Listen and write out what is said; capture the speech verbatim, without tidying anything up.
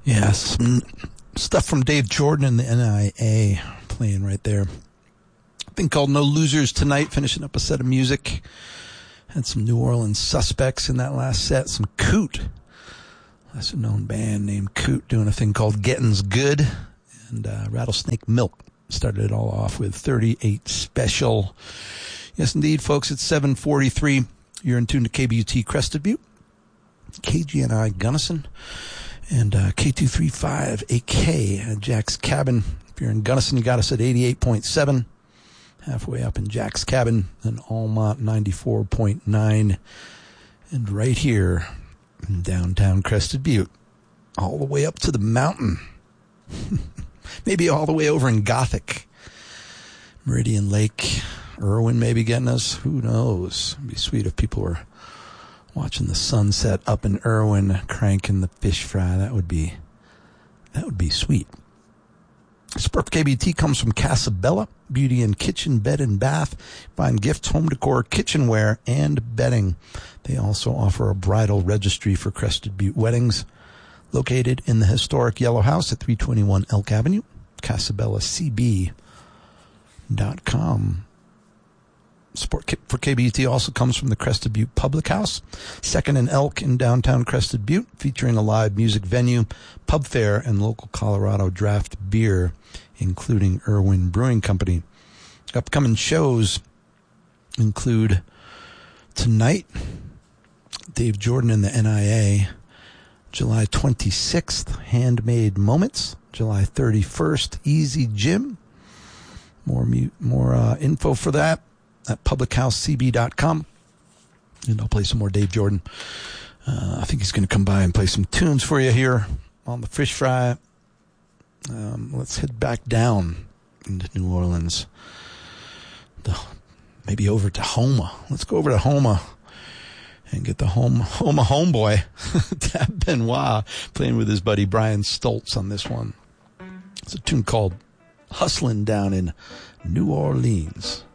Yeah, some stuff from Dave Jordan and the N I A playing right there. A thing called No Losers Tonight, finishing up a set of music. Had some New Orleans Suspects in that last set. Some Coot, lesser known band named Coot, doing a thing called Gettin's Good. And uh, Rattlesnake Milk started it all off with thirty-eight Special. Yes, indeed, folks, it's seven forty-three. You're in tune to K B U T Crested Butte, K G N I Gunnison, and uh, K two thirty-five A K at Jack's Cabin. If you're in Gunnison, you got us at eighty-eight point seven. Halfway up in Jack's Cabin, and Almont ninety-four point nine. And right here in downtown Crested Butte, all the way up to the mountain. Maybe all the way over in Gothic. Meridian Lake, Irwin maybe getting us. Who knows? It'd be sweet if people were watching the sunset up in Irwin, cranking the fish fry. That would be, that would be sweet. Support for K B T comes from Casabella, Beauty and Kitchen, Bed and Bath. Find gifts, home decor, kitchenware, and bedding. They also offer a bridal registry for Crested Butte weddings. Located in the historic Yellow House at three twenty-one Elk Avenue, Casabella C B dot com. Support for K B T also comes from the Crested Butte Public House, Second and Elk in downtown Crested Butte, featuring a live music venue, pub fare, and local Colorado draft beer, including Irwin Brewing Company. Upcoming shows include tonight, Dave Jordan and the N I A, July twenty-sixth, Handmade Moments, July thirty-first, Easy Gym. More mu- more uh, info for that at public house c b dot com. And I'll play some more Dave Jordan. Uh, I think he's going to come by and play some tunes for you here on the Fish Fry. Um, let's head back down into New Orleans. The, maybe over to Homa. Let's go over to Homa and get the home, Homa homeboy, Tab Benoit, playing with his buddy Brian Stoltz on this one. It's a tune called Hustlin' Down in New Orleans.